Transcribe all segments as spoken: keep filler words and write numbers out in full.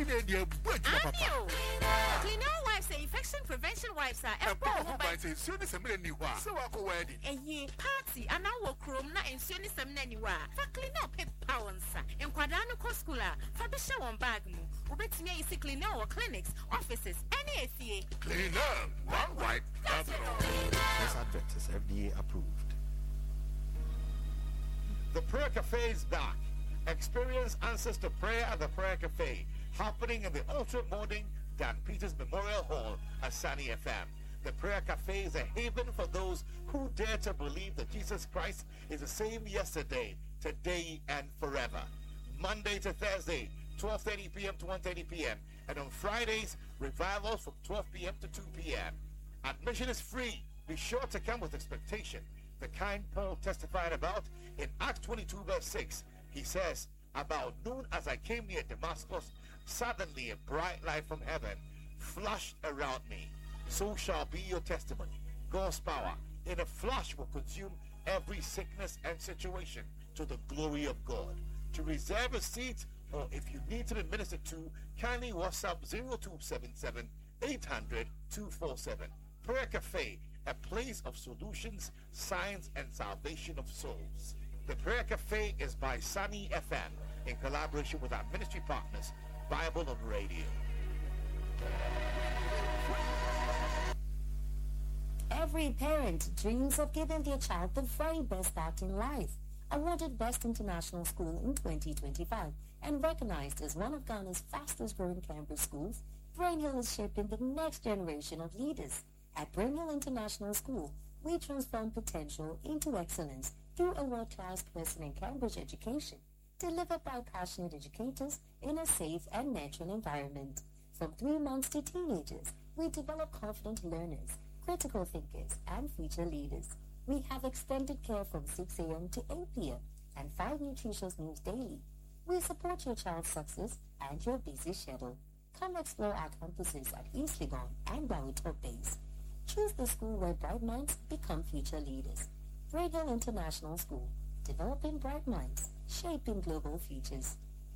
clean the butt, papa. Clean all wipes and infection prevention wipes are a bomb by saying, soon as a million you are. So I'll go wedding. A ye party, and our chrome, not in soon as some anywhere. For clean up a pounds, and Quadrano Coscula, for the show on Bagmu, who bet me a clean our clinics, offices, any A C A. Clean up, one wipe, that's it all. This advert is F D A approved. The Prayer Cafe is back. Experience answers to prayer at the Prayer Cafe, happening in the ultra-modern Dan Peters Memorial Hall at Sunny F M. The Prayer Cafe is a haven for those who dare to believe that Jesus Christ is the same yesterday, today, and forever. Monday to Thursday, twelve thirty p.m. to one thirty p.m. And on Fridays, revivals from twelve p.m. to two p.m. Admission is free. Be sure to come with expectation. The kind Paul testified about in Acts twenty-two verse six. He says, about noon as I came near Damascus, suddenly a bright light from heaven flashed around me. So shall be your testimony. God's power in a flash will consume every sickness and situation to the glory of God. To reserve a seat, or if you need to be ministered to, kindly WhatsApp zero two seven seven, eight hundred, two four seven. Prayer Cafe, a place of solutions, science, and salvation of souls. The Prayer Cafe is by Sunny F M in collaboration with our ministry partners, Bible on Radio. Every parent dreams of giving their child the very best start in life. Awarded Best International School in twenty twenty-five and recognized as one of Ghana's fastest growing campus schools, Brainhill is shaping the next generation of leaders. At Brainhill International School, we transform potential into excellence through a world-class person in Cambridge education, delivered by passionate educators in a safe and nurturing environment. From three months to teenagers, we develop confident learners, critical thinkers, and future leaders. We have extended care from six a.m. to eight p.m. and five nutritious meals daily. We support your child's success and your busy schedule. Come explore our campuses at East Legon and Barrowtop Base. Choose the school where bright minds become future leaders. Brainhill International School, developing bright minds, shaping global futures.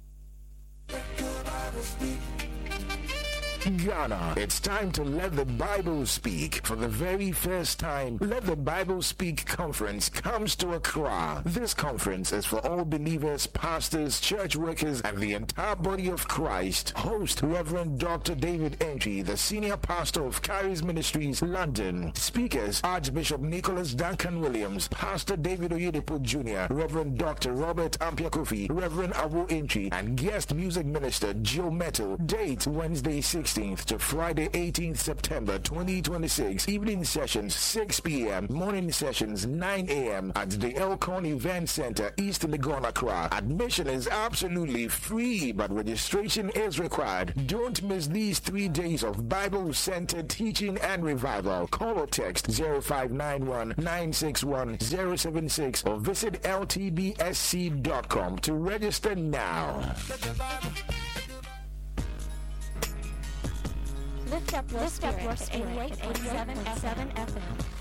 Ghana, it's time to let the Bible speak. For the very first time, Let the Bible Speak conference comes to Accra. This conference is for all believers, pastors, church workers, and the entire body of Christ. Host Reverend Doctor David Entry, the senior pastor of Charis Ministries, London. Speakers, Archbishop Nicholas Duncan Williams, Pastor David Oyedepo Junior, Reverend Doctor Robert Ampiakofi, Reverend Abu Entry, and guest music minister Joe Metal. Date Wednesday sixteenth to Friday eighteenth September twenty twenty-six. Evening sessions six p.m. Morning sessions nine a.m. at the Elkhorn Event Center, East Legon, Accra. Admission is absolutely free, but registration is required. Don't miss these three days of Bible-centered teaching and revival. Call or text zero five nine one, nine six one, zero seven six or visit L T B S C dot com to register now. Lift up your spirit at eighty-eight point seven F M.